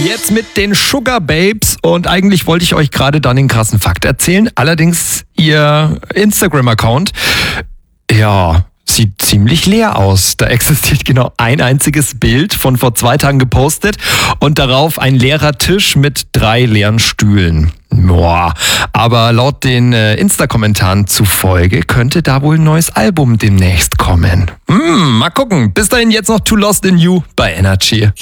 Jetzt mit den Sugar Babes und eigentlich wollte ich euch gerade dann den krassen Fakt erzählen. Allerdings ihr Instagram-Account, ja, sieht ziemlich leer aus. Da existiert genau ein einziges Bild von vor 2 Tagen gepostet und darauf ein leerer Tisch mit 3 leeren Stühlen. Boah. Aber laut den Insta-Kommentaren zufolge könnte da wohl ein neues Album demnächst kommen. Mal gucken. Bis dahin jetzt noch Too Lost in You bei Energy.